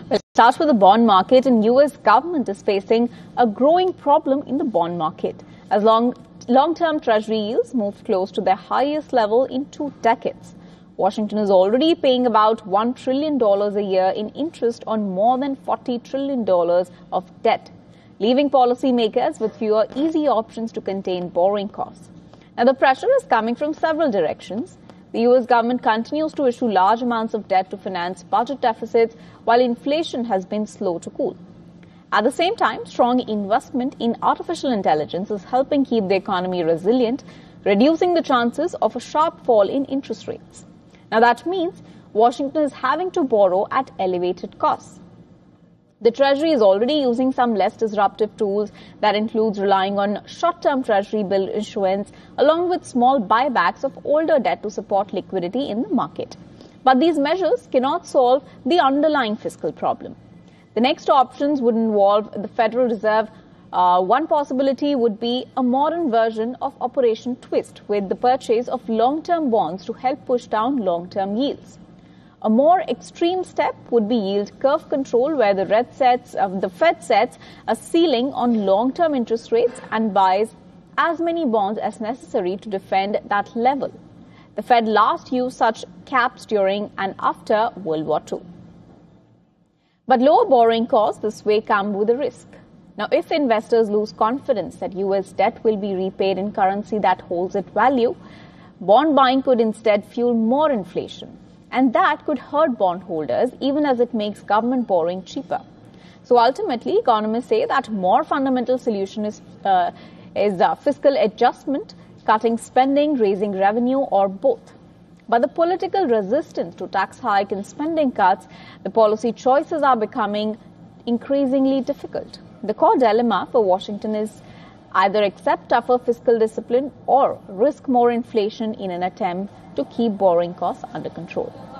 Let's start with the bond market, and U.S. government is facing a growing problem in the bond market as long-term treasury yields move close to their highest level in 2 decades. Washington is already paying about $1 trillion a year in interest on more than $40 trillion of debt, leaving policymakers with fewer easy options to contain borrowing costs. Now, the pressure is coming from several directions. The U.S. government continues to issue large amounts of debt to finance budget deficits, while inflation has been slow to cool. At the same time, strong investment in artificial intelligence is helping keep the economy resilient, reducing the chances of a sharp fall in interest rates. Now, that means Washington is having to borrow at elevated costs. The Treasury is already using some less disruptive tools that includes relying on short-term Treasury bill issuance along with small buybacks of older debt to support liquidity in the market. But these measures cannot solve the underlying fiscal problem. The next options would involve the Federal Reserve. One possibility would be a modern version of Operation Twist with the purchase of long-term bonds to help push down long-term yields. A more extreme step would be yield curve control, where the Fed sets a ceiling on long-term interest rates and buys as many bonds as necessary to defend that level. The Fed last used such caps during and after World War II. But lower borrowing costs this way come with a risk. Now, if investors lose confidence that U.S. debt will be repaid in currency that holds its value, bond buying could instead fuel more inflation. And that could hurt bondholders even as it makes government borrowing cheaper. So ultimately, economists say that more fundamental solution is fiscal adjustment, cutting spending, raising revenue, or both. But the political resistance to tax hike and spending cuts, the policy choices are becoming increasingly difficult. The core dilemma for Washington is either accept tougher fiscal discipline or risk more inflation in an attempt to keep borrowing costs under control.